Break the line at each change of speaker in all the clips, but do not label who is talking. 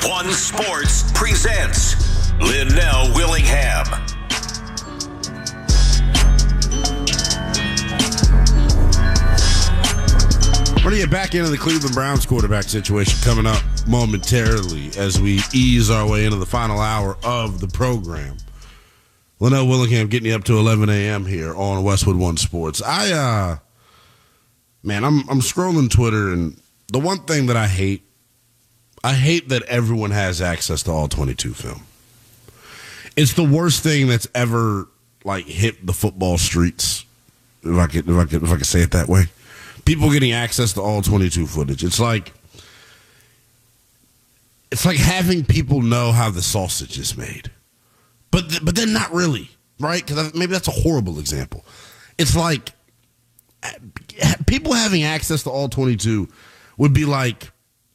One Sports presents Linnell Willingham.
We're going to get back into the Cleveland Browns quarterback situation coming up momentarily as we ease our way into the final hour of the program. Linnell Willingham getting you up to 11 a.m. here on Westwood One Sports. I'm scrolling Twitter, and the one thing that I hate that everyone has access to all 22 film. It's the worst thing that's ever hit the football streets, if I could say it that way. People getting access to all 22 footage. It's like having people know how the sausage is made. But then not really, right? Because maybe that's a horrible example. It's like people having access to all 22 would be like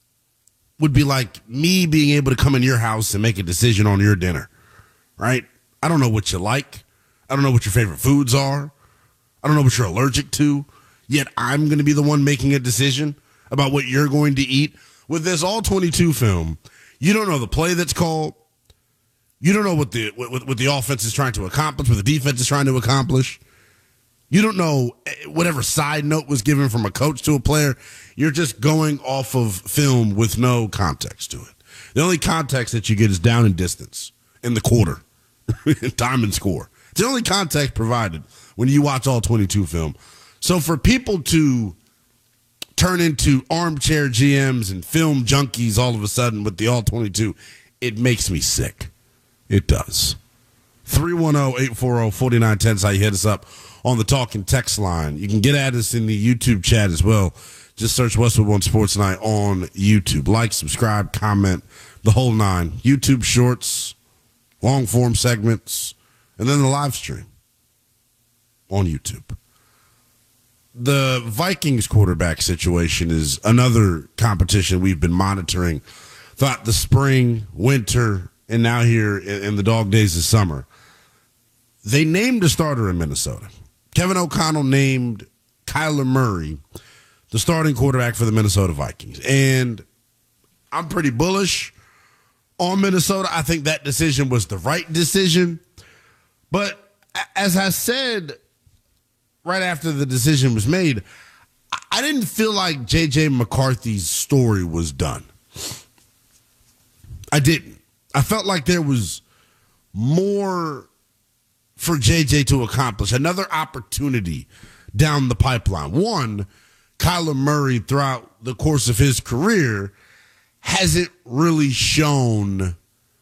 me being able to come in your house and make a decision on your dinner, right? I don't know what you like. I don't know what your favorite foods are. I don't know what you're allergic to. Yet I'm going to be the one making a decision about what you're going to eat. With this all 22 film, you don't know the play that's called. You don't know what the offense is trying to accomplish, what the defense is trying to accomplish. You don't know whatever side note was given from a coach to a player. You're just going off of film with no context to it. The only context that you get is down and distance in the quarter, time and score. It's the only context provided when you watch all 22 film. So for people to turn into armchair GMs and film junkies all of a sudden with the all 22, it makes me sick. It does. 310-840-4910 is how you hit us up on the talk and text line. You can get at us in the YouTube chat as well. Just search Westwood One Sports Night on YouTube. Like, subscribe, comment, the whole nine. YouTube shorts, long form segments, and then the live stream on YouTube. The Vikings quarterback situation is another competition we've been monitoring throughout the spring, winter, and now here in the dog days of summer. They named a starter in Minnesota. Kevin O'Connell named Kyler Murray the starting quarterback for the Minnesota Vikings. And I'm pretty bullish on Minnesota. I think that decision was the right decision. But as I said right after the decision was made, I didn't feel like J.J. McCarthy's story was done. I didn't. I felt like there was more for J.J. to accomplish, another opportunity down the pipeline. One, Kyler Murray throughout the course of his career hasn't really shown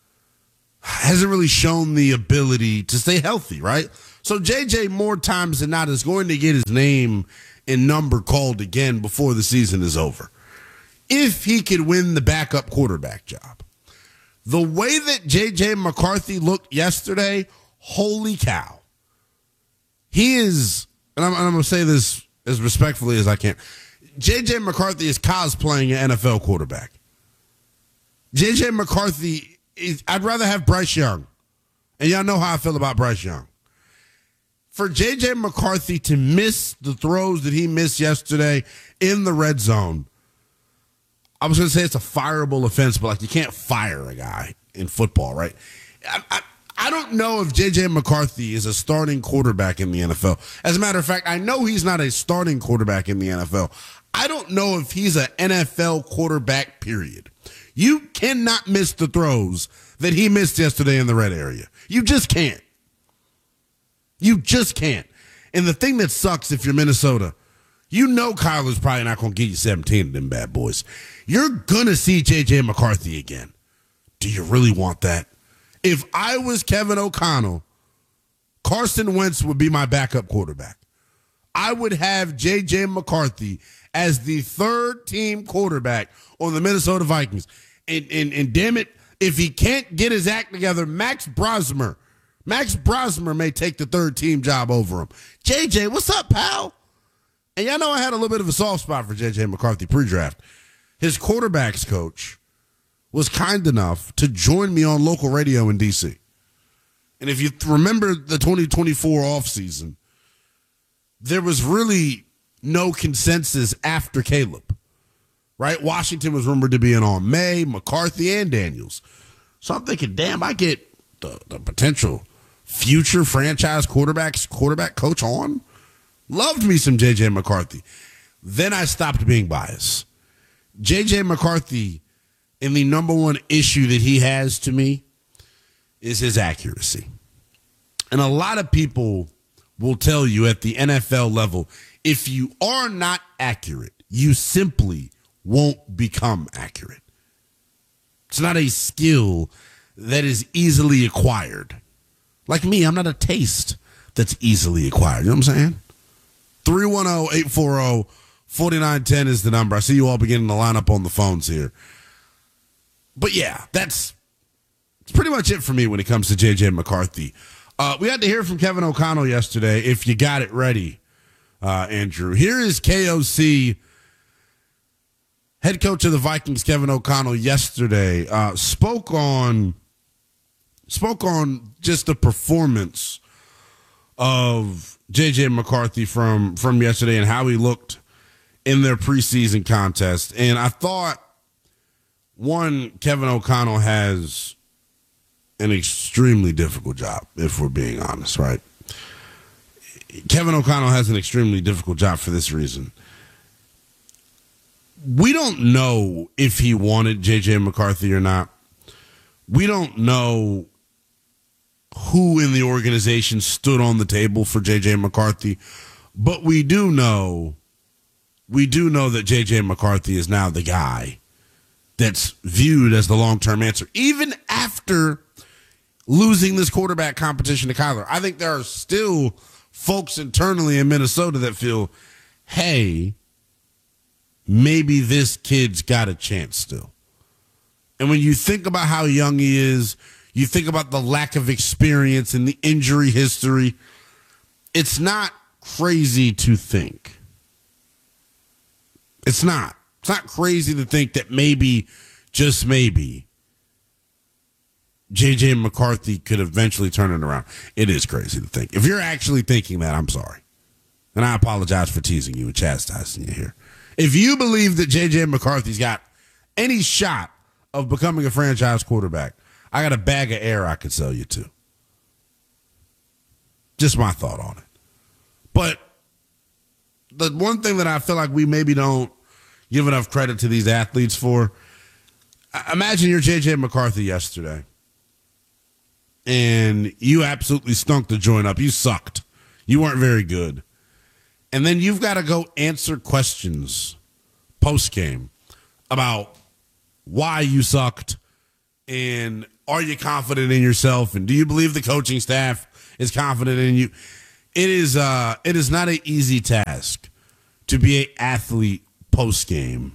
the ability to stay healthy, right? So J.J. more times than not is going to get his name and number called again before the season is over, if he could win the backup quarterback job. The way that J.J. McCarthy looked yesterday, holy cow. He is, and I'm going to say this as respectfully as I can, J.J. McCarthy is cosplaying an NFL quarterback. J.J. McCarthy, I'd rather have Bryce Young. And y'all know how I feel about Bryce Young. For J.J. McCarthy to miss the throws that he missed yesterday in the red zone, I was going to say it's a fireable offense, but you can't fire a guy in football, right? I don't know if J.J. McCarthy is a starting quarterback in the NFL. As a matter of fact, I know he's not a starting quarterback in the NFL. I don't know if he's an NFL quarterback, period. You cannot miss the throws that he missed yesterday in the red area. You just can't. You just can't. And the thing that sucks if you're Minnesota, you know Kyler's probably not going to get you 17 of them bad boys. You're going to see J.J. McCarthy again. Do you really want that? If I was Kevin O'Connell, Carson Wentz would be my backup quarterback. I would have J.J. McCarthy as the third-team quarterback on the Minnesota Vikings. And damn it, if he can't get his act together, Max Brosmer may take the third-team job over him. J.J., what's up, pal? And y'all know I had a little bit of a soft spot for J.J. McCarthy pre-draft. His quarterbacks coach was kind enough to join me on local radio in D.C. And if you remember the 2024 offseason, there was really no consensus after Caleb. right? Washington was rumored to be in on May, McCarthy, and Daniels. So I'm thinking, damn, I get the potential future franchise quarterback coach on. Loved me some J.J. McCarthy. Then I stopped being biased. J.J. McCarthy, and the number one issue that he has to me is his accuracy. And a lot of people will tell you at the NFL level, if you are not accurate, you simply won't become accurate. It's not a skill that is easily acquired. Like me, I'm not a taste that's easily acquired. You know what I'm saying? 310-840-4910 is the number. I see you all beginning to line up on the phones here. But yeah, that's pretty much it for me when it comes to J.J. McCarthy. We had to hear from Kevin O'Connell yesterday, if you got it ready, Andrew. Here is KOC, head coach of the Vikings, Kevin O'Connell, yesterday. Spoke on just the performance of J.J. McCarthy from yesterday and how he looked in their preseason contest. And I thought, one, Kevin O'Connell has an extremely difficult job, if we're being honest, right? Kevin O'Connell has an extremely difficult job for this reason. We don't know if he wanted J.J. McCarthy or not. We don't know who in the organization stood on the table for J.J. McCarthy, but we do know that J.J. McCarthy is now the guy that's viewed as the long-term answer, even after losing this quarterback competition to Kyler. I think there are still folks internally in Minnesota that feel, hey, maybe this kid's got a chance still. And when you think about how young he is, you think about the lack of experience and the injury history, it's not crazy to think. It's not. It's not crazy to think that maybe, just maybe, J.J. McCarthy could eventually turn it around. It is crazy to think. If you're actually thinking that, I'm sorry. And I apologize for teasing you and chastising you here. If you believe that J.J. McCarthy's got any shot of becoming a franchise quarterback, I got a bag of air I could sell you to. Just my thought on it. But the one thing that I feel like we maybe don't give enough credit to these athletes for, imagine you're J.J. McCarthy yesterday, and you absolutely stunk the joint up. You sucked. You weren't very good. And then you've got to go answer questions post-game about why you sucked, and are you confident in yourself, and do you believe the coaching staff is confident in you? It is not an easy task to be an athlete post-game,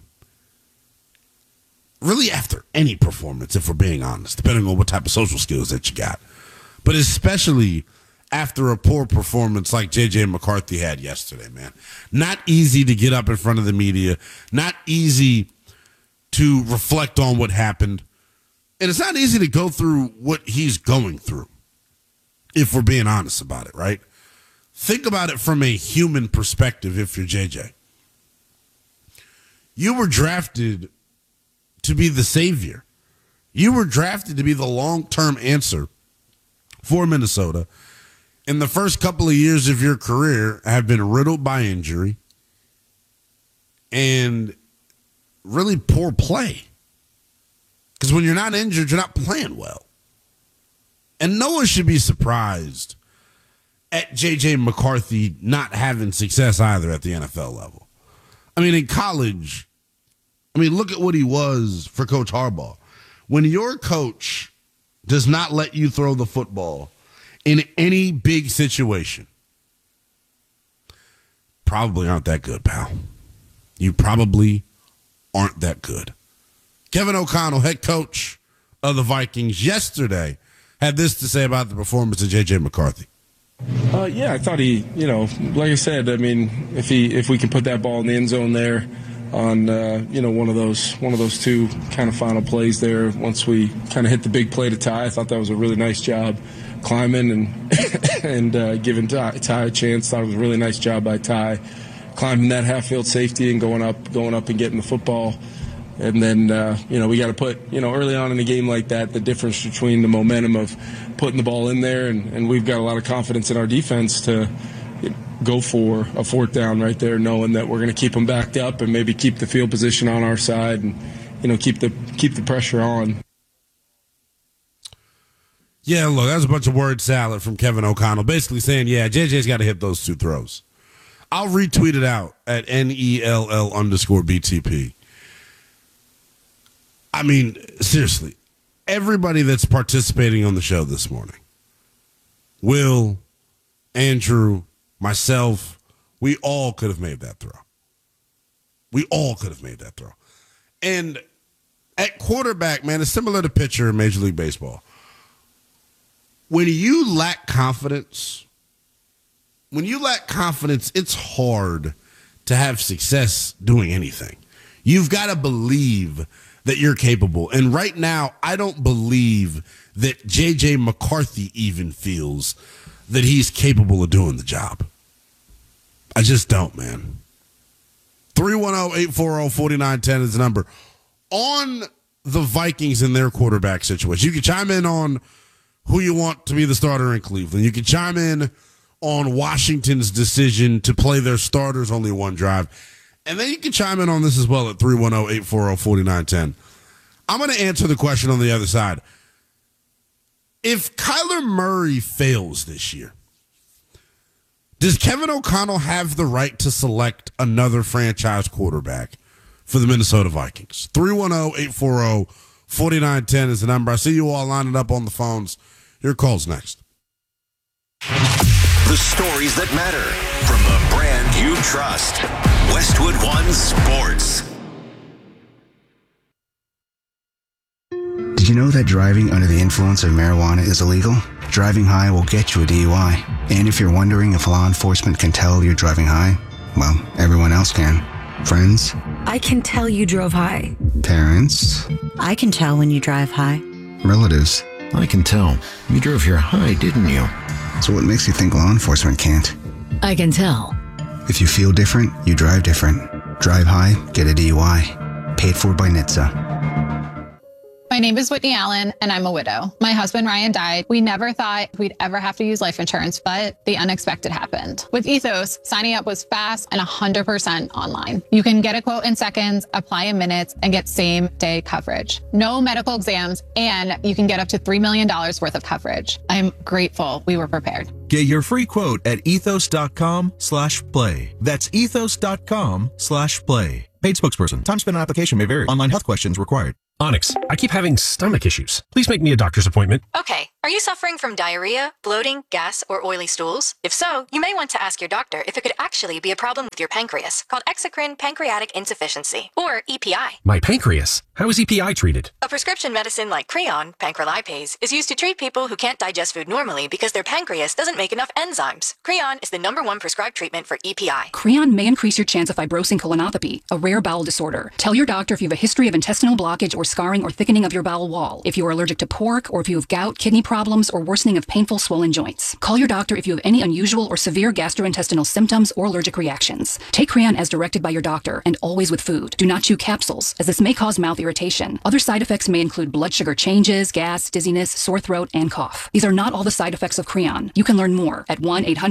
really after any performance, if we're being honest, depending on what type of social skills that you got. But especially after a poor performance like J.J. McCarthy had yesterday, man. Not easy to get up in front of the media. Not easy to reflect on what happened. And it's not easy to go through what he's going through, if we're being honest about it, right? Think about it from a human perspective if you're J.J. You were drafted to be the savior. You were drafted to be the long-term answer for Minnesota. In the first couple of years of your career have been riddled by injury and really poor play. Because when you're not injured, you're not playing well. And no one should be surprised at J.J. McCarthy not having success either at the NFL level. I mean, in college, look at what he was for Coach Harbaugh. When your coach does not let you throw the football in any big situation, probably aren't that good, pal. You probably aren't that good. Kevin O'Connell, head coach of the Vikings, yesterday had this to say about the performance of J.J. McCarthy.
I thought he, like I said, if we can put that ball in the end zone there on, one of those two kind of final plays there, once we kind of hit the big play to tie, I thought that was a really nice job climbing and giving Ty a chance. Thought it was a really nice job by Ty climbing that half-field safety and going up and getting the football. And then, we got to put, early on in a game like that, the difference between the momentum of putting the ball in there, and we've got a lot of confidence in our defense to go for a fourth down right there, knowing that we're going to keep them backed up and maybe keep the field position on our side and, keep the pressure on.
Yeah, look, that's a bunch of word salad from Kevin O'Connell, basically saying, yeah, JJ's got to hit those 2 throws. I'll retweet it out at NELL_BTP. I mean, seriously, everybody that's participating on the show this morning, Will, Andrew, myself, we all could have made that throw. We all could have made that throw. And at quarterback, man, it's similar to pitcher in Major League Baseball. When you lack confidence, it's hard to have success doing anything. You've got to believe that you're capable. And right now, I don't believe that J.J. McCarthy even feels that he's capable of doing the job. I just don't, man. 310-840-4910 is the number. On the Vikings and their quarterback situation, you can chime in on who you want to be the starter in Cleveland. You can chime in on Washington's decision to play their starters only one drive. And then you can chime in on this as well at 310-840-4910. I'm going to answer the question on the other side. If Kyler Murray fails this year, does Kevin O'Connell have the right to select another franchise quarterback for the Minnesota Vikings? 310-840-4910 is the number. I see you all lining up on the phones. Your call's next.
The stories that matter from the brand you trust. Westwood One Sports.
Did you know that driving under the influence of marijuana is illegal? Driving high will get you a DUI. And if you're wondering if law enforcement can tell you're driving high, well, everyone else can. Friends?
I can tell you drove high.
Parents?
I can tell when you drive high.
Relatives?
I can tell. You drove here high, didn't you?
So what makes you think law enforcement can't?
I can tell.
If you feel different, you drive different. Drive high, get a DUI. Paid for by NHTSA.
My name is Whitney Allen, and I'm a widow. My husband, Ryan, died. We never thought we'd ever have to use life insurance, but the unexpected happened. With Ethos, signing up was fast and 100% online. You can get a quote in seconds, apply in minutes, and get same-day coverage. No medical exams, and you can get up to $3 million worth of coverage. I'm grateful we were prepared.
Get your free quote at ethos.com/play. That's ethos.com/play. Paid spokesperson. Time spent on application may vary. Online health questions required.
Onyx, I keep having stomach issues. Please make me a doctor's appointment.
Okay. Are you suffering from diarrhea, bloating, gas, or oily stools? If so, you may want to ask your doctor if it could actually be a problem with your pancreas, called exocrine pancreatic insufficiency, or EPI.
My pancreas? How is EPI treated?
A prescription medicine like Creon, pancrelipase, is used to treat people who can't digest food normally because their pancreas doesn't make enough enzymes. Creon is the #1 prescribed treatment for EPI.
Creon may increase your chance of fibrosing colonopathy, a rare bowel disorder. Tell your doctor if you have a history of intestinal blockage or scarring or thickening of your bowel wall, if you are allergic to pork, or if you have gout, kidney problems, or worsening of painful swollen joints. Call your doctor if you have any unusual or severe gastrointestinal symptoms or allergic reactions. Take Creon as directed by your doctor, and always with food. Do not chew capsules, as this may cause mouth irritation. Other side effects may include blood sugar changes, gas, dizziness, sore throat, and cough. These are not all the side effects of Creon. You can learn more at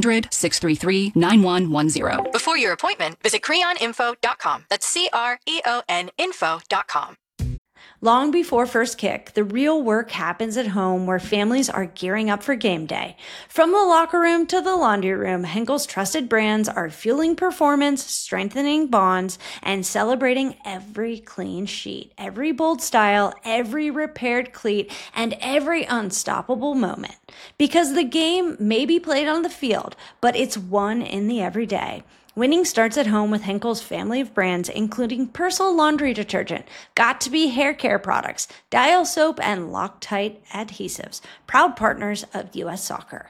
1-800-633-9110.
Before your appointment, visit creoninfo.com. That's CREON info.com.
Long before first kick, the real work happens at home where families are gearing up for game day. From the locker room to the laundry room, Henkel's trusted brands are fueling performance, strengthening bonds, and celebrating every clean sheet, every bold style, every repaired cleat, and every unstoppable moment. Because the game may be played on the field, but it's won in the everyday. Winning starts at home with Henkel's family of brands, including Persil laundry detergent, Got2b hair care products, Dial soap, and Loctite adhesives. Proud partners of U.S. Soccer.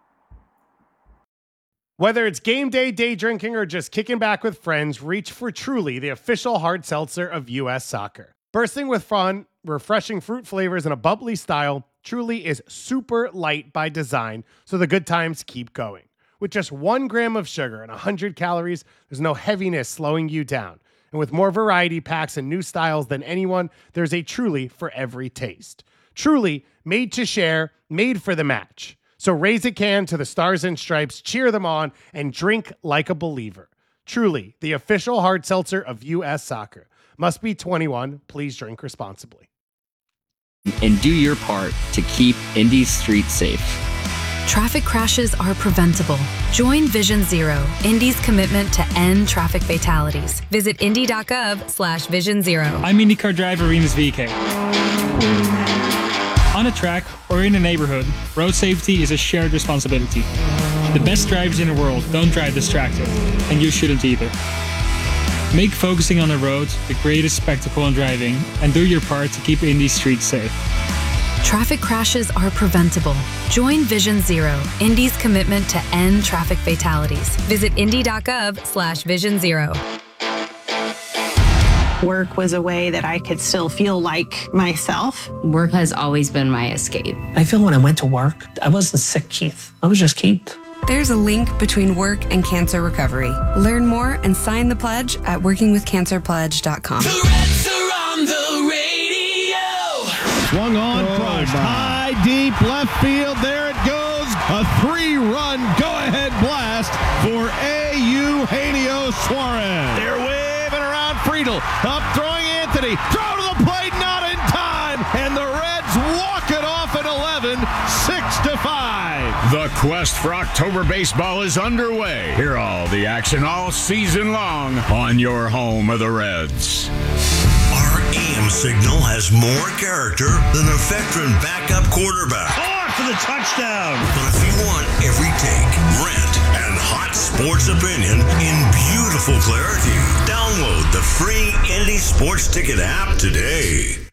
Whether it's game day, day drinking, or just kicking back with friends, reach for Truly, the official hard seltzer of U.S. Soccer. Bursting with fun, refreshing fruit flavors, and a bubbly style, Truly is super light by design, so the good times keep going. With just 1 gram of sugar and 100 calories, there's no heaviness slowing you down. And with more variety packs and new styles than anyone, there's a Truly for every taste. Truly, made to share, made for the match. So raise a can to the Stars and Stripes, cheer them on, and drink like a believer. Truly, the official hard seltzer of U.S. Soccer. Must be 21. Please drink responsibly.
And do your part to keep Indy's streets safe.
Traffic crashes are preventable. Join Vision Zero, Indy's commitment to end traffic fatalities. Visit indy.gov/Vision Zero.
I'm IndyCar driver Rinus VeeKay. On a track or in a neighborhood, road safety is a shared responsibility. The best drivers in the world don't drive distracted, and you shouldn't either. Make focusing on the road the greatest spectacle in driving, and do your part to keep Indy's streets safe.
Traffic crashes are preventable. Join Vision Zero, Indy's commitment to end traffic fatalities. Visit indy.gov/Vision Zero.
Work was a way that I could still feel like myself.
Work has always been my escape.
I feel when I went to work, I wasn't sick, Keith. I was just Keith.
There's a link between work and cancer recovery. Learn more and sign the pledge at workingwithcancerpledge.com.
The Reds are on the radio.
Swung on, crushed, high, deep, left field. There it goes. A 3-run go-ahead blast for Eugenio Suarez. They're waving around Friedel. Up throwing Anthony. Throw to the plate, not in time. And the Reds walk it off at 11, 6-5.
The quest for October baseball is underway. Hear all the action all season long on your home of the Reds.
Our AM signal has more character than a veteran backup quarterback.
For the touchdown.
But if you want every take, rant, and hot sports opinion in beautiful clarity, download the free Indy Sports Ticket app today.